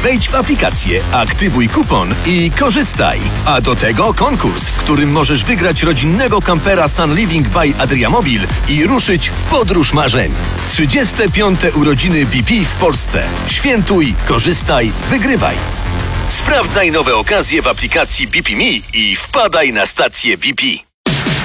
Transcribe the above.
Wejdź w aplikację, aktywuj kupon i korzystaj. A do tego konkurs, w którym możesz wygrać rodzinnego kampera Sun Living by Adriamobil i ruszyć w podróż marzeń. 35. urodziny BP w Polsce. Świętuj, korzystaj, wygrywaj. Sprawdzaj nowe okazje w aplikacji BP Me i wpadaj na stację BP.